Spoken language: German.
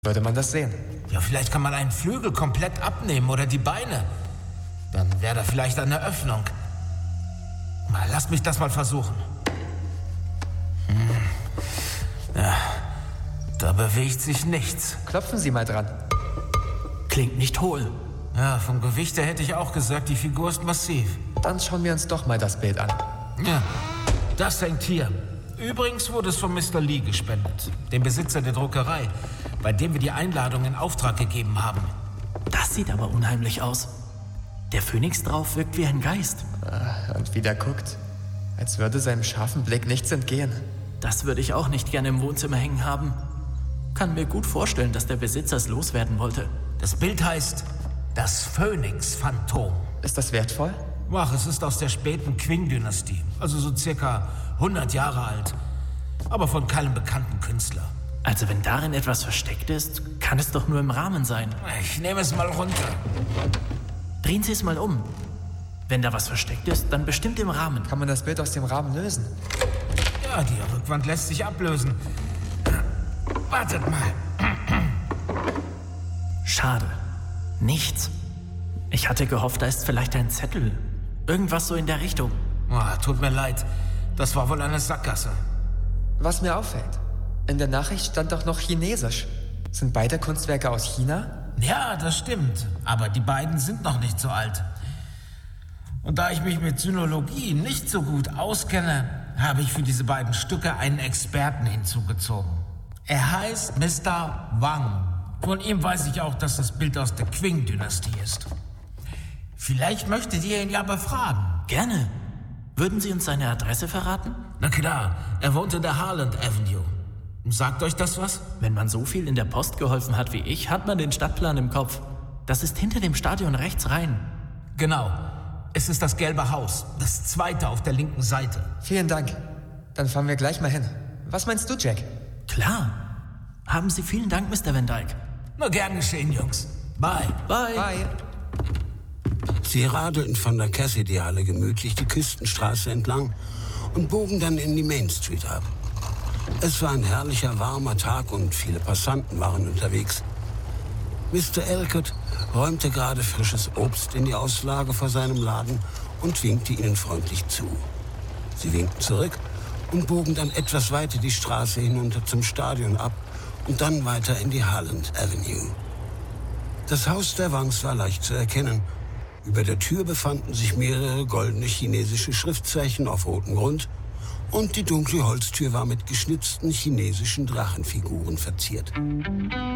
würde man das sehen. Ja, vielleicht kann man einen Flügel komplett abnehmen oder die Beine. Dann wäre da vielleicht eine Öffnung. Mal, lasst mich das mal versuchen. Ja, da bewegt sich nichts. Klopfen Sie mal dran. Klingt nicht hohl. Ja, vom Gewicht her hätte ich auch gesagt, die Figur ist massiv. Dann schauen wir uns doch mal das Bild an. Ja, das hängt hier. Übrigens wurde es von Mr. Lee gespendet, dem Besitzer der Druckerei, bei dem wir die Einladung in Auftrag gegeben haben. Das sieht aber unheimlich aus. Der Phönix drauf wirkt wie ein Geist. Und wie der guckt, als würde seinem scharfen Blick nichts entgehen. Das würde ich auch nicht gerne im Wohnzimmer hängen haben. Kann mir gut vorstellen, dass der Besitzer es loswerden wollte. Das Bild heißt das Phönix-Phantom. Ist das wertvoll? Ach, es ist aus der späten Qing-Dynastie, also so circa 100 Jahre alt, aber von keinem bekannten Künstler. Also wenn darin etwas versteckt ist, kann es doch nur im Rahmen sein. Ich nehme es mal runter. Drehen Sie es mal um. Wenn da was versteckt ist, dann bestimmt im Rahmen. Kann man das Bild aus dem Rahmen lösen? Ja, die Rückwand lässt sich ablösen. Wartet mal. Schade. Nichts. Ich hatte gehofft, da ist vielleicht ein Zettel. Irgendwas so in der Richtung. Oh, tut mir leid. Das war wohl eine Sackgasse. Was mir auffällt, in der Nachricht stand doch noch Chinesisch. Sind beide Kunstwerke aus China? Ja, das stimmt. Aber die beiden sind noch nicht so alt. Und da ich mich mit Sinologie nicht so gut auskenne, habe ich für diese beiden Stücke einen Experten hinzugezogen. Er heißt Mr. Wang. Von ihm weiß ich auch, dass das Bild aus der Qing-Dynastie ist. Vielleicht möchtet ihr ihn ja befragen. Gerne. Würden Sie uns seine Adresse verraten? Na klar, er wohnt in der Harland Avenue. Sagt euch das was? Wenn man so viel in der Post geholfen hat wie ich, hat man den Stadtplan im Kopf. Das ist hinter dem Stadion rechts rein. Genau. Es ist das gelbe Haus. Das zweite auf der linken Seite. Vielen Dank. Dann fahren wir gleich mal hin. Was meinst du, Jack? Klar. Haben Sie vielen Dank, Mr. Van Dyke. Na, gern geschehen, Jungs. Bye. Bye. Bye. Sie radelten von der Cassidy-Halle gemütlich die Küstenstraße entlang und bogen dann in die Main Street ab. Es war ein herrlicher, warmer Tag und viele Passanten waren unterwegs. Mr. Elcott räumte gerade frisches Obst in die Auslage vor seinem Laden und winkte ihnen freundlich zu. Sie winkten zurück und bogen dann etwas weiter die Straße hinunter zum Stadion ab und dann weiter in die Harland Avenue. Das Haus der Wangs war leicht zu erkennen. Über der Tür befanden sich mehrere goldene chinesische Schriftzeichen auf rotem Grund und die dunkle Holztür war mit geschnitzten chinesischen Drachenfiguren verziert.